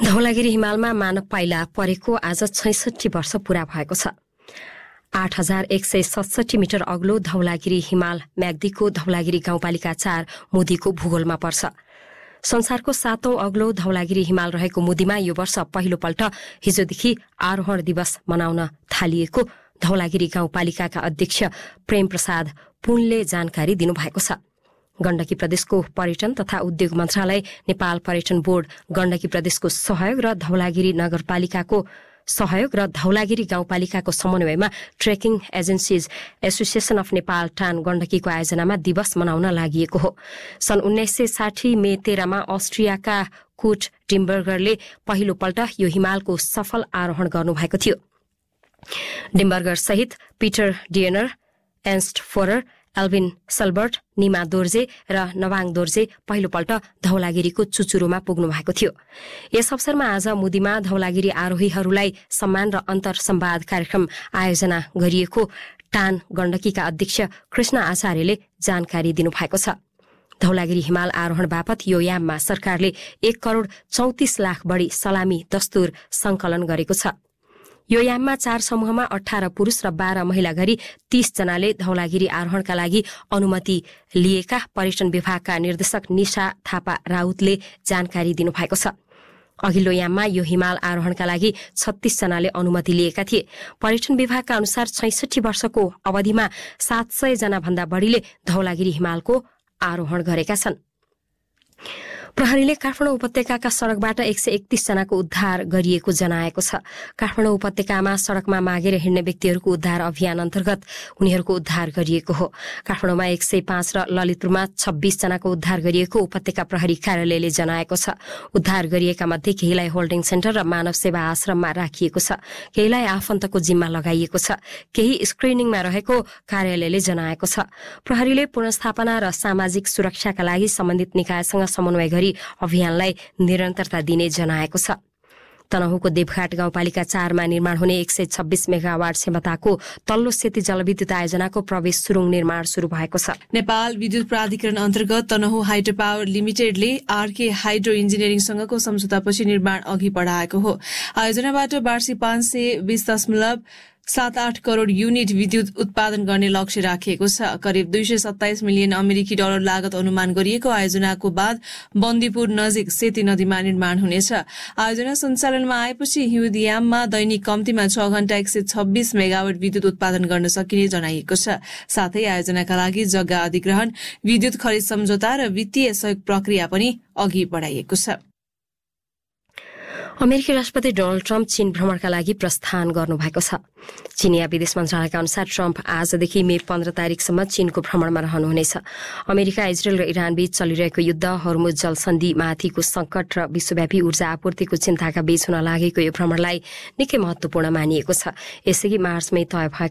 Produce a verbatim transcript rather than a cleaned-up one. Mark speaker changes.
Speaker 1: धौलागिरी हिमालमा मानव पाइला परेको आज छैसठी वर्ष पूरा भएको छ। आठ हजार एक सय सतसठी मिटर अग्लो धौलागिरी हिमाल म्याग्दीको धौलागिरी गाउँपालिका चार मुदीको भूगोलमा पर्छ। संसारको सातौं अग्लो धौलागिरी हिमाल रहेको मुदीमा यो वर्ष पहिलोपल्ट हिजोदेखि आरोहण दिवस मनाउन थालिएको धौलागिरी गाउँपालिकाका अध्यक्ष प्रेम प्रसाद पुनले जानकारी दिनुभएको छ। गण्डकी प्रदेशको पर्यटन तथा उद्योग मन्त्रालय, नेपाल पर्यटन बोर्ड, गण्डकी प्रदेशको सहयोग र धौलागिरी नगरपालिकाको सहयोग र Dhaulagiri गाउँपालिकाको समन्वयमा trekking agencies association of Nepal टान गण्डकीको आयोजनामा दिवस मनाउन लागि हो। सन् उन्नाइस सय साठी मे तेह्रमा अस्ट्रियाका कुट डिम्बर्गरले पहिलोपल्ट यो हिमालको सफल आरोहण गर्नुभएको थियो। डिम्बर्गर सहित पिटर डियनर, एन्स्ट फोरर, एल्भिन सल्बर्ट, निमा दोर्जे र नवाङ दोर्जे पहिलोपल्ट धौलागिरीको चुचुरोमा पुग्नु भएको थियो। यस अवसरमा आज मुदीमा धौलागिरी आरोहीहरूलाई सम्मान र अन्तर संवाद कार्यक्रम आयोजना गरिएको टान गण्डकीका अध्यक्ष कृष्ण आचार्यले जानकारी दिनुभएको छ। धौलागिरी हिमाल आरोहण बापत यो याममा सरकारले एक करोड़ चौतिस लाख बढ़ी सलामी दस्तुर संकलन गरेको छ। यो याममा चार समूहमा अठार पुरूष र बाह्र महिला गरी तीस जनाले धौलागिरी आरोहणका लागि अनुमति लिएका पर्यटन विभागका निर्देशक निशा थापा राउतले जानकारी दिनुभएको छ। अघिल्लो याममा यो हिमाल आरोहणका लागि छत्तीस जनाले अनुमति लिएका थिए। पर्यटन विभागका अनुसार छैसठी वर्षको अवधिमा सात सय जना भन्दा बढ़ीले धौलागिरी हिमालको आरोहण गरेका छन्। प्रहरीले काठमाडौँ उपत्यकाका सड़कबाट एक सय एकतीस जनाको उद्धार गरिएको जनाएको छ। काठमाडौँ उपत्यकामा सड़कमा मागेर हिँड्ने व्यक्तिहरूको उद्धार अभियान अन्तर्गत उनीहरूको उद्धार गरिएको हो। काठमाडौँमा एक सय पाँच र ललितपुरमा छब्बीस जनाको उद्धार गरिएको उपत्यका प्रहरी कार्यालयले जनाएको छ। उद्धार गरिएका मध्ये केहीलाई होल्डिङ सेन्टर र मानव सेवा आश्रममा राखिएको छ, केहीलाई आफन्तको जिम्मा लगाइएको छ, केही स्क्रिनिङमा रहेको कार्यालयले जनाएको छ। प्रहरीले पुनर्स्थापना र सामाजिक सुरक्षाका लागि सम्बन्धित निकायसँग समन्वय गरी अभियानलाई निरन्तरता दिने जनाएको छ। तनहुको देवघाट गाउँपालिका चारमा निर्माण हुने एक सय छब्बीस मेगावाट क्षमताको तल्लो सेती जलविद्युत आयोजनाको प्रवेश सुरुङ निर्माण शुरू भएको छ।
Speaker 2: नेपाल विद्युत प्राधिकरण अन्तर्गत Tanahun hydro power लिमिटेडले RK hydro इन्जिनियरिङसँगको सम्झौतापछि निर्माण अघि बढाएको हो। आयोजनाबाट वार्षिक पाँच सय बीस दशमलव सात आठ करोड़ युनिट विद्युत उत्पादन गर्ने लक्ष्य राखिएको छ। करिब दुई सय सत्ताइस मिलियन अमेरिकी डलर लागत अनुमान गरिएको आयोजनाको बाद बन्दीपुर नजिक सेती नदीमा निर्माण हुनेछ। आयोजना सञ्चालनमा आएपछि हिउँद याममा दैनिक कम्तीमा छ घण्टा एक सय छब्बीस मेगावाट विद्युत उत्पादन गर्न सकिने जनाइएको छ। साथै आयोजनाका लागि जग्गा अधिग्रहण, विद्युत खरिद सम्झौता र वित्तीय सहयोग प्रक्रिया पनि अघि बढाइएको छ।
Speaker 1: अमेरिकी राष्ट्रपति डोनाल्ड ट्रम्प चीन भ्रमणका लागि प्रस्थान गर्नुभएको छ। चीनिया विदेश मन्त्रालयका अनुसार ट्रम्प आजदेखि मे पन्ध्र तारिकसम्म चीनको भ्रमणमा रहनुहुनेछ। अमेरिका, इजरायल र इरान बीच चलिरहेको युद्ध, हर्मुज जलसन्धि माथिको संकट र विश्वव्यापी ऊर्जा आपूर्तिको चिन्ताका बीच हुन लागेको यो भ्रमणलाई निकै महत्वपूर्ण मानिएको छ। यसअघि मार्चमै तय भएको